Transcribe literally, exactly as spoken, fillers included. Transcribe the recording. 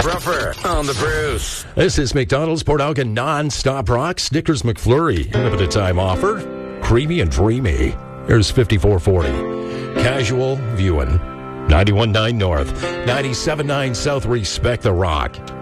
Ruffer on the Bruce. This is McDonald's Port Elgin Non-Stop Rock Snickers McFlurry. Limited time offer. Creamy and dreamy. Here's fifty-four forty. Casual viewing. ninety-one point nine North. ninety-seven point nine South. Respect the Rock.